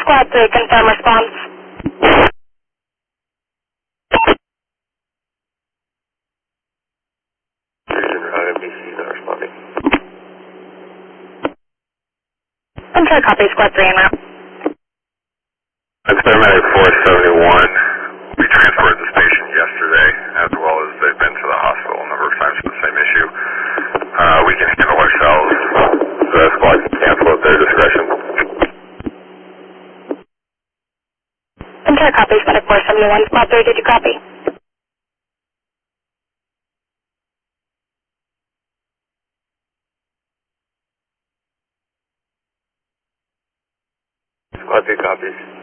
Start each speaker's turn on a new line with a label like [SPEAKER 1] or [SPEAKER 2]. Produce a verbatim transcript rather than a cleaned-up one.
[SPEAKER 1] Squad three, confirm response.
[SPEAKER 2] N B C not responding.
[SPEAKER 1] Control copy, Squad three en route.
[SPEAKER 2] It's paramedic four seventy-one. We transported the station yesterday, as well as they've been to the hospital a number of times for the same issue. Uh, we can handle ourselves. The squad can cancel at their discretion.
[SPEAKER 1] Control copy, Medic four seventy-one. Squad three, did you copy?
[SPEAKER 2] Squad three copies.